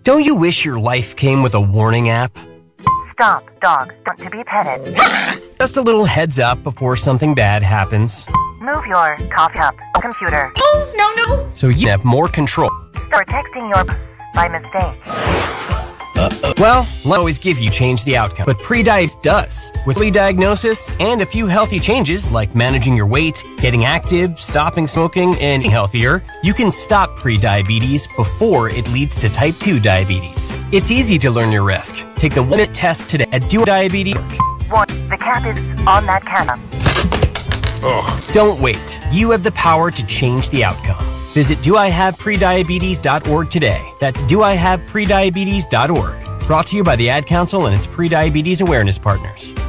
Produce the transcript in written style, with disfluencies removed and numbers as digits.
Don't you wish your life came with a warning app? Stop, dog. Don't to be petted. Just a little heads up before something bad happens. Move your coffee cup, computer. Oh, no. So you have more control. Start texting your by mistake. Well, let's always give you change the outcome, but pre-diabetes does. With early diagnosis and a few healthy changes like managing your weight, getting active, stopping smoking, and eating healthier, you can stop pre-diabetes before it leads to type 2 diabetes. It's easy to learn your risk. Take the 1-minute test today at DoIDiabetes. The cap is on that camera. Don't wait. You have the power to change the outcome. Visit doihaveprediabetes.org today. That's doihaveprediabetes.org. Brought to you by the Ad Council and its pre-diabetes awareness partners.